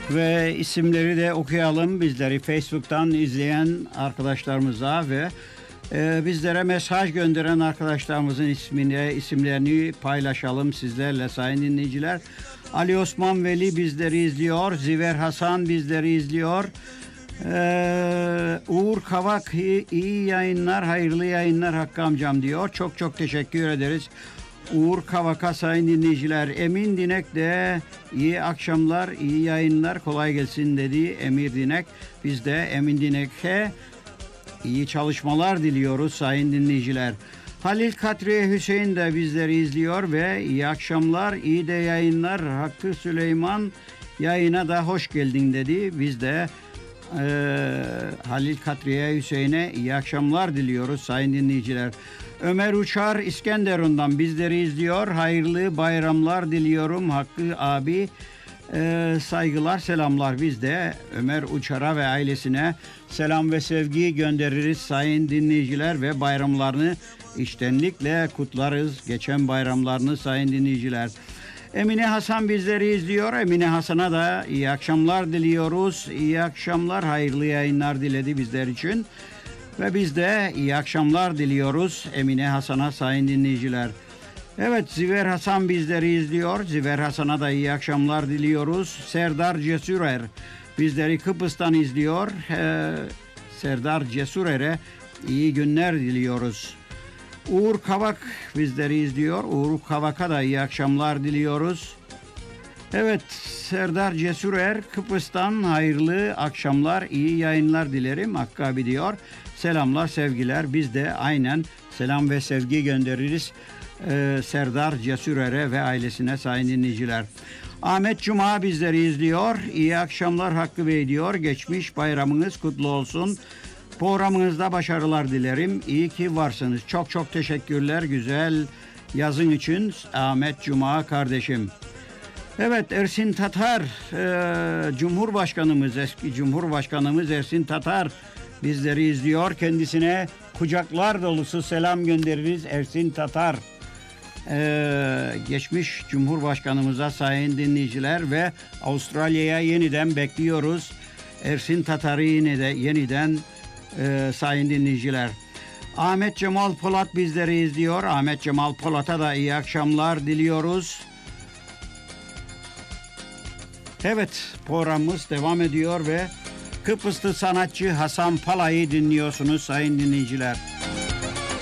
Ve isimleri de okuyalım bizleri Facebook'tan izleyen arkadaşlarımıza ve bizlere mesaj gönderen arkadaşlarımızın isimlerini paylaşalım sizlerle sayın dinleyiciler. Ali Osman Veli bizleri izliyor. Ziver Hasan bizleri izliyor. Uğur Kavak iyi yayınlar, hayırlı yayınlar Hakkı amcam diyor. Çok çok teşekkür ederiz. Uğur Kavak'a sayın dinleyiciler. Emin Dinek de iyi akşamlar, iyi yayınlar, kolay gelsin dedi Emir Dinek. Biz de Emin Dinek'e iyi çalışmalar diliyoruz sayın dinleyiciler. Halil Kadriye Hüseyin de bizleri izliyor ve iyi akşamlar, iyi de yayınlar. Hakkı Süleyman yayına da hoş geldin dedi. Biz de Halil Kadriye Hüseyin'e iyi akşamlar diliyoruz sayın dinleyiciler. Ömer Uçar İskenderun'dan bizleri izliyor. Hayırlı bayramlar diliyorum Hakkı abi. Saygılar, selamlar. Biz de Ömer Uçar'a ve ailesine selam ve sevgi göndeririz sayın dinleyiciler ve bayramlarını içtenlikle kutlarız. Geçen bayramlarını sayın dinleyiciler. Emine Hasan bizleri izliyor. Emine Hasan'a da iyi akşamlar diliyoruz. İyi akşamlar, hayırlı yayınlar diledi bizler için. Ve biz de iyi akşamlar diliyoruz Emine Hasan'a sayın dinleyiciler. Evet, Ziver Hasan bizleri izliyor. Ziver Hasan'a da iyi akşamlar diliyoruz. Serdar Cesurer bizleri Kıbrıs'tan izliyor. Serdar Cesurer'e iyi günler diliyoruz. Uğur Kavak bizleri izliyor. Uğur Kavak'a da iyi akşamlar diliyoruz. Evet, Serdar Cesurer Kıbrıs'tan hayırlı akşamlar, iyi yayınlar dilerim Hakkı abi diyor. Selamlar, sevgiler. Biz de aynen selam ve sevgi göndeririz Serdar Cesurer'e ve ailesine sayın dinleyiciler. Ahmet Cuma bizleri izliyor. İyi akşamlar Hakkı Bey diyor. Geçmiş bayramınız kutlu olsun. Programınızda başarılar dilerim. İyi ki varsınız. Çok çok teşekkürler güzel yazın için Ahmet Cuma kardeşim. Evet, Ersin Tatar, Cumhurbaşkanımız, eski Cumhurbaşkanımız Ersin Tatar bizleri izliyor. Kendisine kucaklar dolusu selam göndeririz Ersin Tatar. Geçmiş Cumhurbaşkanımıza sayın dinleyiciler ve Avustralya'ya yeniden bekliyoruz. Ersin Tatar'ı yine de yeniden sayın dinleyiciler. Ahmet Cemal Polat bizleri izliyor. Ahmet Cemal Polat'a da iyi akşamlar diliyoruz. Evet, programımız devam ediyor ve Kıbrıslı sanatçı Hasan Pala'yı dinliyorsunuz sayın dinleyiciler.